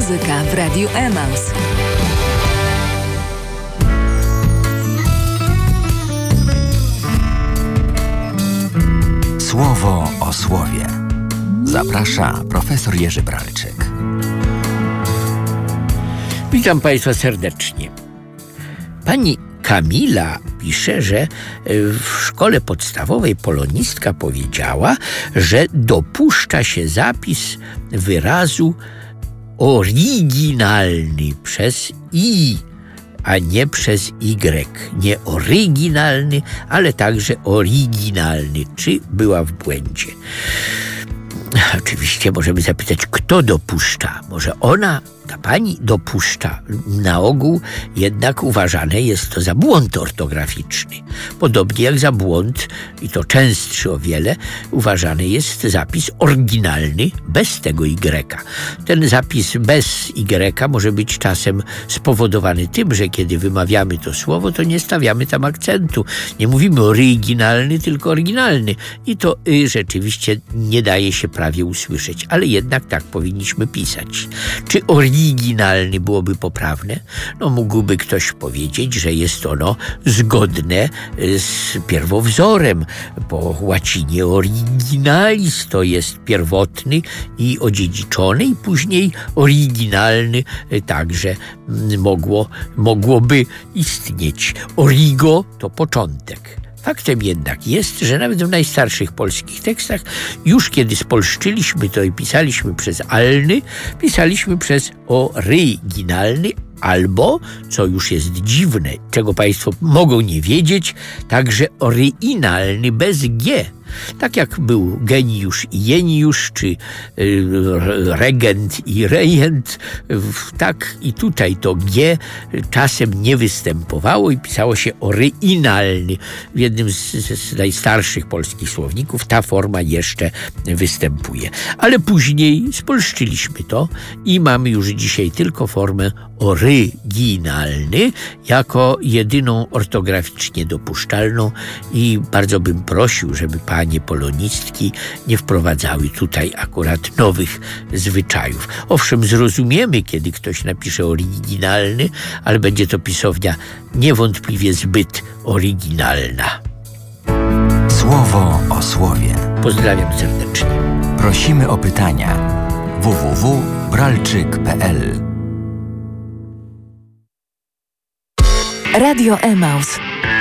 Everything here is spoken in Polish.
Muzyka w Radiu Emaus. Słowo o słowie. Zaprasza profesor Jerzy Bralczyk. Witam Państwa serdecznie. Pani Kamila pisze, że w szkole podstawowej polonistka powiedziała, że dopuszcza się zapis wyrazu oryginalny przez i, a nie przez y. Nie oryginalny, ale także oryginalny. Czy była w błędzie? Oczywiście możemy zapytać, kto dopuszcza. Może ona, ta pani dopuszcza. Na ogół jednak uważane jest to za błąd ortograficzny. Podobnie jak za błąd, i to częstszy o wiele, uważany jest zapis oryginalny bez tego y. Ten zapis bez y może być czasem spowodowany tym, że kiedy wymawiamy to słowo, to nie stawiamy tam akcentu. Nie mówimy oryginalny, tylko oryginalny. I to rzeczywiście nie daje się prawie usłyszeć, ale jednak tak powinniśmy pisać. Czy oryginalny byłoby poprawne? No mógłby ktoś powiedzieć, że jest ono zgodne z pierwowzorem. Po łacinie originalis to jest pierwotny i odziedziczony, i później oryginalny także mogłoby istnieć. Origo to początek. Faktem jednak jest, że nawet w najstarszych polskich tekstach, już kiedy spolszczyliśmy to i pisaliśmy przez alny, pisaliśmy przez oryginalny, albo, co już jest dziwne, czego Państwo mogą nie wiedzieć, także oryginalny bez g. Tak jak był geniusz i jeniusz, czy regent i rejent, tak i tutaj to g czasem nie występowało i pisało się oryginalny. W jednym z najstarszych polskich słowników ta forma jeszcze występuje. Ale później spolszczyliśmy to i mamy już dzisiaj tylko formę oryginalny jako jedyną ortograficznie dopuszczalną i bardzo bym prosił, żeby panie polonistki nie wprowadzały tutaj akurat nowych zwyczajów. Owszem, zrozumiemy, kiedy ktoś napisze oryginalny, ale będzie to pisownia niewątpliwie zbyt oryginalna. Słowo o słowie. Pozdrawiam serdecznie. Prosimy o pytania. www.bralczyk.pl Radio Emaus.